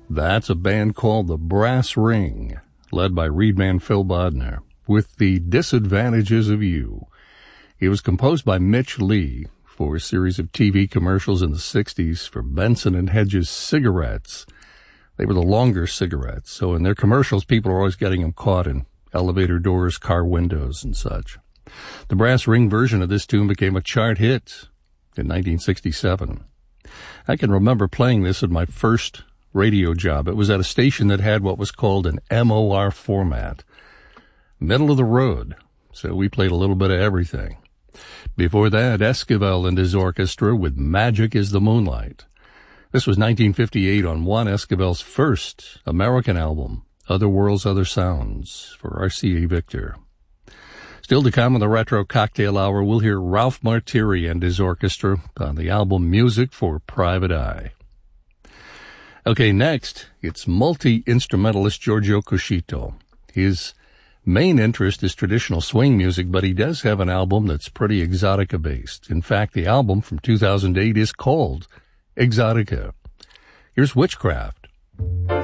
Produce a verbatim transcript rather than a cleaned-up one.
That's a band called the Brass Ring, led by reedman Phil Bodner, with The Disadvantages of You. It was composed by Mitch Lee for a series of T V commercials in the sixties for Benson and Hedges cigarettes. They were the longer cigarettes, so in their commercials, people are always getting them caught in elevator doors, car windows, and such. The Brass Ring version of this tune became a chart hit in nineteen sixty-seven. I can remember playing this at my first radio job. It was at a station that had what was called an M O R format, middle of the road, so we played a little bit of everything. Before that, Esquivel and his orchestra with Magic is the Moonlight. This was nineteen fifty-eight on Juan Esquivel's first American album, Other Worlds, Other Sounds, for R C A Victor. Still to come in the Retro Cocktail Hour, we'll hear Ralph Martiri and his orchestra on the album Music for Private Eye. Okay, next, it's multi-instrumentalist Giorgio Cuscito. His main interest is traditional swing music, but he does have an album that's pretty exotica-based. In fact, the album from two thousand eight is called Exotica. Here's Witchcraft.